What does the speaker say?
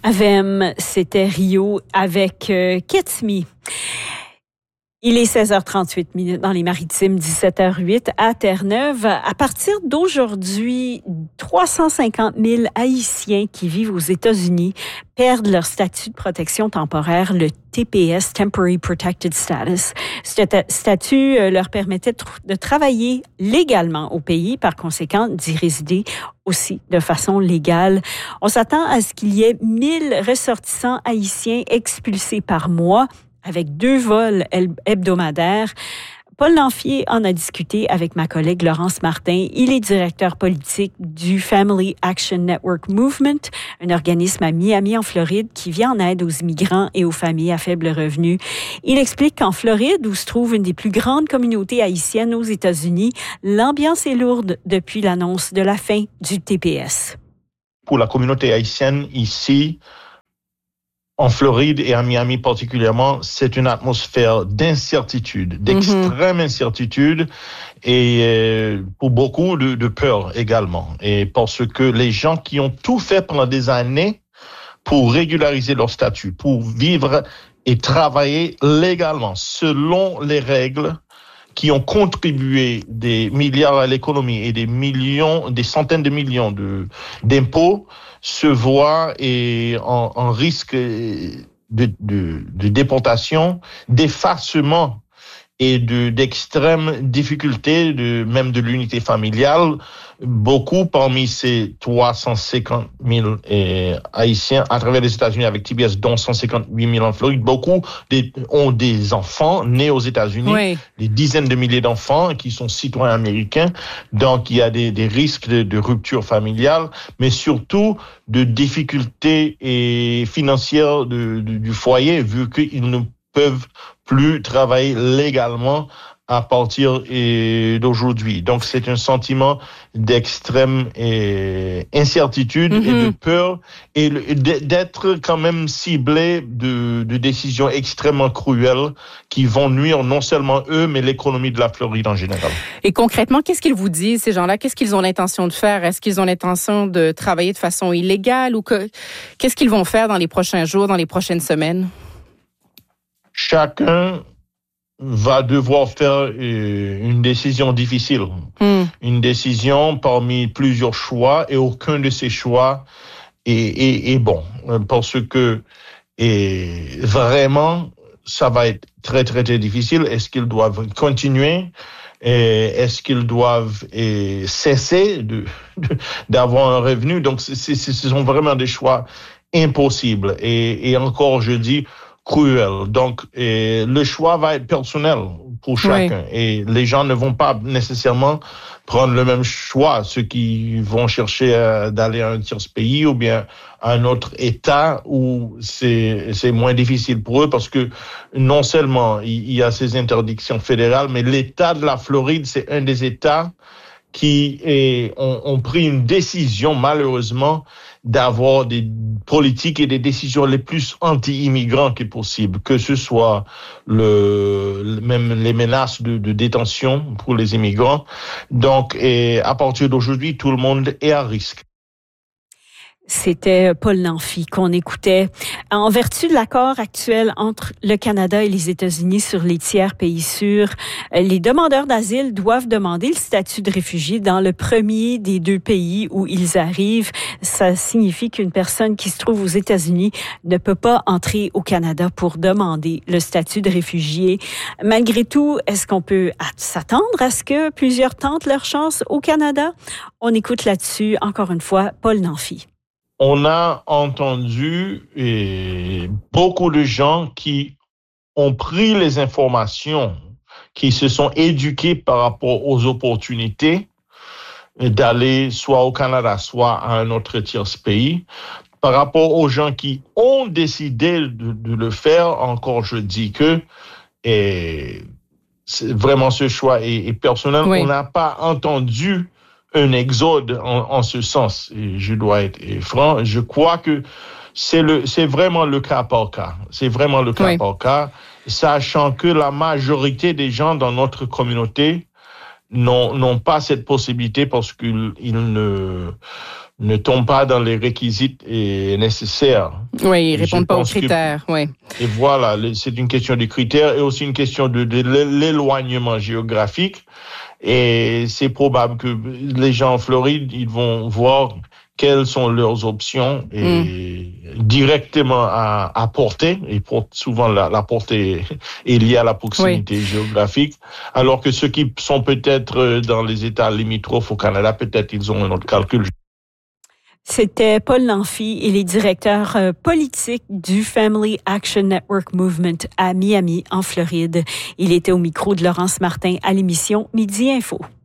Avem, c'était Rio avec Ketsmi. Il est 16h38 dans les Maritimes, 17h08 à Terre-Neuve. À partir d'aujourd'hui, 350 000 Haïtiens qui vivent aux États-Unis perdent leur statut de protection temporaire, le TPS, Temporary Protected Status. Ce statut leur permettait de travailler légalement au pays, par conséquent d'y résider aussi de façon légale. On s'attend à ce qu'il y ait 1000 ressortissants haïtiens expulsés par mois, avec 2 vols hebdomadaires. Paul Lanfier en a discuté avec ma collègue Laurence Martin. Il est directeur politique du Family Action Network Movement, un organisme à Miami, en Floride, qui vient en aide aux immigrants et aux familles à faible revenu. Il explique qu'en Floride, où se trouve une des plus grandes communautés haïtiennes aux États-Unis, l'ambiance est lourde depuis l'annonce de la fin du TPS. Pour la communauté haïtienne ici, en Floride et à Miami particulièrement, c'est une atmosphère d'incertitude, d'extrême incertitude et pour beaucoup de peur également. Et parce que les gens qui ont tout fait pendant des années pour régulariser leur statut, pour vivre et travailler légalement selon les règles, qui ont contribué des milliards à l'économie et des centaines de millions d'impôts, se voient en risque de déportation, d'effacement et d'extrêmes difficultés, même de l'unité familiale. Beaucoup parmi ces 350 000 Haïtiens à travers les États-Unis avec TPS, dont 158 000 en Floride, beaucoup ont des enfants nés aux États-Unis, oui. Des dizaines de milliers d'enfants qui sont citoyens américains. Donc, il y a des risques de rupture familiale, mais surtout de difficultés financières du foyer, vu qu'ils ne peuvent plus travailler légalement à partir d'aujourd'hui. Donc, c'est un sentiment d'extrême incertitude et de peur et d'être quand même ciblé de décisions extrêmement cruelles qui vont nuire non seulement eux, mais l'économie de la Floride en général. Et concrètement, qu'est-ce qu'ils vous disent, ces gens-là? Qu'est-ce qu'ils ont l'intention de faire? Est-ce qu'ils ont l'intention de travailler de façon illégale ou qu'est-ce qu'ils vont faire dans les prochains jours, dans les prochaines semaines? Chacun va devoir faire une décision difficile. Une décision parmi plusieurs choix et aucun de ces choix est bon. Parce que vraiment, ça va être très, très, très difficile. Est-ce qu'ils doivent continuer? Est-ce qu'ils doivent cesser d'avoir un revenu? Donc, ce sont vraiment des choix impossibles. Et encore, je dis, cruel. Donc, le choix va être personnel pour chacun. Oui. Et les gens ne vont pas nécessairement prendre le même choix. Ceux qui vont chercher d'aller à un tiers pays ou bien à un autre État où c'est moins difficile pour eux parce que non seulement il y a ces interdictions fédérales, mais l'État de la Floride, c'est un des États qui ont pris une décision, malheureusement, d'avoir des politiques et des décisions les plus anti-immigrants que possible, que ce soit même les menaces de détention pour les immigrants. Donc, à partir d'aujourd'hui, tout le monde est à risque. C'était Paul Lanfier qu'on écoutait. En vertu de l'accord actuel entre le Canada et les États-Unis sur les tiers pays sûrs, les demandeurs d'asile doivent demander le statut de réfugié dans le premier des 2 pays où ils arrivent. Ça signifie qu'une personne qui se trouve aux États-Unis ne peut pas entrer au Canada pour demander le statut de réfugié. Malgré tout, est-ce qu'on peut s'attendre à ce que plusieurs tentent leur chance au Canada? On écoute là-dessus, encore une fois, Paul Lanfier. On a entendu beaucoup de gens qui ont pris les informations, qui se sont éduqués par rapport aux opportunités d'aller soit au Canada, soit à un autre tiers pays. Par rapport aux gens qui ont décidé de le faire, encore je dis que vraiment ce choix est personnel. Oui. On n'a pas entendu un exode en ce sens. Et je dois être franc. Je crois que c'est vraiment le cas par cas. C'est vraiment le cas par cas, sachant que la majorité des gens dans notre communauté n'ont pas cette possibilité parce qu'ils ne ne tombent pas dans les réquisites nécessaires. Oui, ils répondent pas aux critères. Oui. Et voilà, c'est une question des critères et aussi une question de l'éloignement géographique. Et c'est probable que les gens en Floride, ils vont voir quelles sont leurs options et directement à portée. Et souvent, la portée est liée à la proximité géographique. Alors que ceux qui sont peut-être dans les États limitrophes au Canada, peut-être ils ont un autre calcul. C'était Paul Lanphy, il est directeur politique du Family Action Network Movement à Miami, en Floride. Il était au micro de Laurence Martin à l'émission Midi Info.